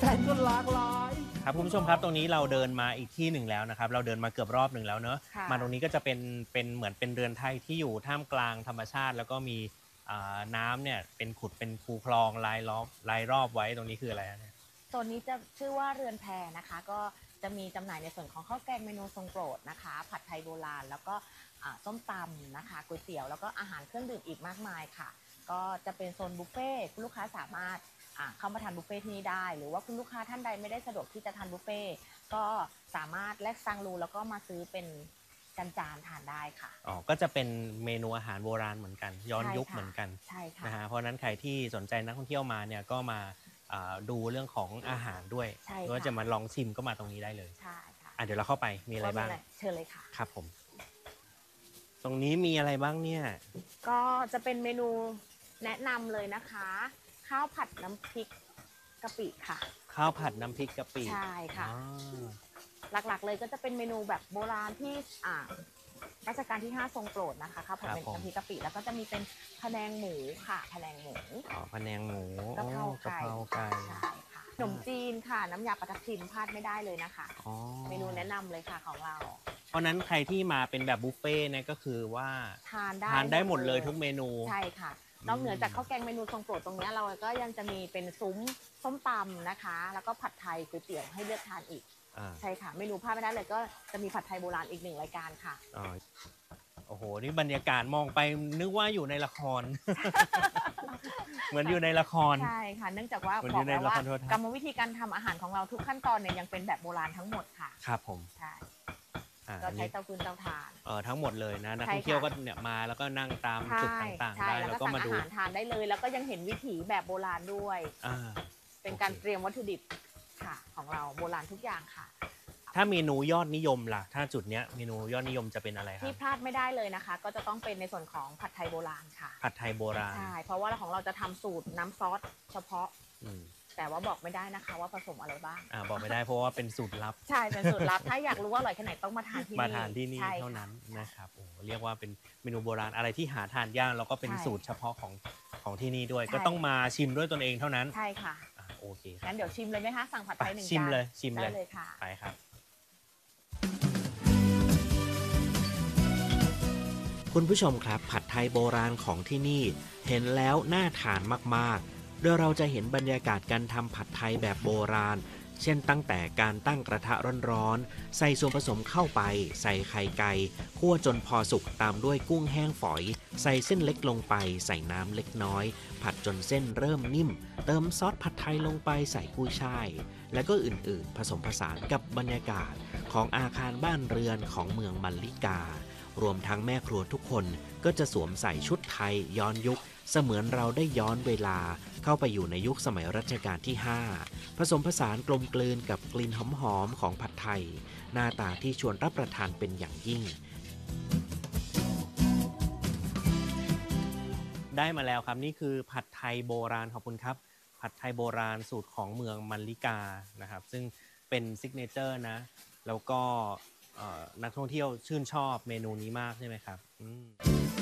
สนจะหลากหลายครับคุณผู้ชมครับตรงนี้เราเดินมาอีกที่หนึ่งแล้วนะครับเราเดินมาเกือบรอบหนึ่งแล้วเนอะมาตรงนี้ก็จะเป็นเหมือนเป็นเรือนไทยที่อยู่ท่ามกลางธรรมชาติแล้วก็มีน้ำเนี่ยเป็นขุดเป็นคูคลองรายรอบไว้ตรงนี้คืออะไรเนี่ยโซนนี้จะชื่อว่าเรือนแพนะคะก็จะมีจำหน่ายในส่วนของข้าวแกงเมนูทรงโปรดนะคะผัดไทยโบราณแล้วก็ส้มตำนะคะก๋วยเตี๋ยวแล้วก็อาหารเครื่องดื่มอีกมากมายค่ะก็จะเป็นโซนบุฟเฟ่คุณลูกค้าสามารถเข้ามาทานบุฟเฟ่ที่นี่ได้หรือว่าคุณลูกค้าท่านใดไม่ได้สะดวกที่จะทานบุฟเฟ่ก็สามารถแลกซังรูแล้วก็มาซื้อเป็นจานทานได้ค่ะอ๋อก็จะเป็นเมนูอาหารโบราณเหมือนกันย้อนยุคเหมือนกันใช่ค่ะนะฮะเพราะนั้นใครที่สนใจนักท่องเที่ยวมาเนี่ยก็มาดูเรื่องของอาหารด้วยก็จะมาลองชิมก็มาตรงนี้ได้เลยใช่ค่ะเดี๋ยวเราเข้าไปมีอะไรบ้างเชิญเลยค่ะครับผมตรงนี้มีอะไรบ้างเนี่ยก็จะเป็นเมนูแนะนำเลยนะคะข้าวผัดน้ำพริกกะปิค่ะข้าวผัดน้ำพริกกะปิใช่ค่ะหลักๆเลยก็จะเป็นเมนูแบบโบราณที่รัชกาลที่5ทรงโปรดนะคะข้าวผัดน้ำพริกกะปิแล้วก็จะมีเป็นพะแนงหมูค่ะพะแนงหมูพะแนงหมูกะเพราไก่ใช่ค่ะขนมจีนค่ะน้ำยาปลาทับทิมพลาดไม่ได้เลยนะคะเมนูแนะนำเลยค่ะของเราเพราะนั้นใครที่มาเป็นแบบบุฟเฟ่ต์เนี่ยก็คือว่าทานได้หมดเลยทุกเมนูใช่ค่ะนอกเหนือจากข้าวแกงเมนูทรงโปรดตรงนี้เราก็ยังจะมีเป็นซุ้มส้มตำนะคะแล้วก็ผัดไทยก๋วยเตี๋ยวให้เลือกทานอีกใช่ค่ะเมนูพลาดไม่ได้เลยก็จะมีผัดไทยโบราณอีก1รายการค่ะโอ้โหนี่บรรยากาศมองไปนึกว่าอยู่ในละคร เหมือนอยู่ในละครใช่ค่ะเนื่องจากว่าบอกแล้วว่ากรรมวิธีการทำอาหารของเราทุกขั้นตอนเนี่ยยังเป็นแบบโบราณทั้งหมดค่ะครับผมใช่ก็ใช้เตาฟืนเตาถ่านทั้งหมดเลยนะนักท่องเที่ยวก็เนี่ยมาแล้วก็นั่งตามจุดต่างๆได้แล้วก็มาดูอาหารทานได้เลยแล้วก็ยังเห็นวิถีแบบโบราณด้วยเป็นการเตรียมวัตถุดิบค่ะของเราโบราณทุกอย่างค่ะถ้าเมนูยอดนิยมล่ะถ้าจุดเนี้ยเมนูยอดนิยมจะเป็นอะไรครับที่พลาดไม่ได้เลยนะคะก็จะต้องเป็นในส่วนของผัดไทยโบราณค่ะผัดไทยโบราณใช่เพราะว่าของเราจะทำสูตรน้ำซอสเฉพาะแต่ว่าบอกไม่ได้นะคะว่าผสมอะไรบ้างบอกไม่ได้เพราะว่าเป็นสูตรลับใช่เป็นสูตรลับถ้าอยากรู้ว่าอร่อยแค่ไหนต้องมาทานที่นี่เท่านั้นนะครับโอ้เรียกว่าเป็นเมนูโบราณอะไรที่หาทานยากแล้วก็เป็นสูตรเฉพาะของที่นี่ด้วยก็ต้องมาชิมด้วยตนเองเท่านั้นใช่ค่ะโอเคงั้นเดี๋ยวชิมเลยไหมคะสั่งผัดไทย1 จานชิมเลยค่ะไปครับคุณผู้ชมครับผัดไทยโบราณของที่นี่เห็นแล้วน่าทานมากๆโดยเราจะเห็นบรรยากาศการทำผัดไทยแบบโบราณเช่นตั้งแต่การตั้งกระทะร้อนๆใส่ส่วนผสมเข้าไปใส่ไข่ไก่คั่วจนพอสุกตามด้วยกุ้งแห้งฝอยใส่เส้นเล็กลงไปใส่น้ำเล็กน้อยผัดจนเส้นเริ่มนิ่มเติมซอสผัดไทยลงไปใส่กุ้ยช่ายและก็อื่นๆผสมผสานกับบรรยากาศของอาคารบ้านเรือนของเมืองมัลลิการวมทั้งแม่ครัวทุกคนก็จะสวมใส่ชุดไทยย้อนยุคเสมือนเราได้ย้อนเวลาเข้าไปอยู่ในยุคสมัยรัชกาลที่5ผสมผสานกลมกลืนกับกลิ่นหอมๆของผัดไทยหน้าตาที่ชวนรับประทานเป็นอย่างยิ่งได้มาแล้วครับนี่คือผัดไทยโบราณขอบคุณครับผัดไทยโบราณสูตรของเมืองมัลลิกานะครับซึ่งเป็นซิกเนเจอร์นะแล้วก็นักท่องเที่ยวชื่นชอบเมนูนี้มากใช่ไหมครับ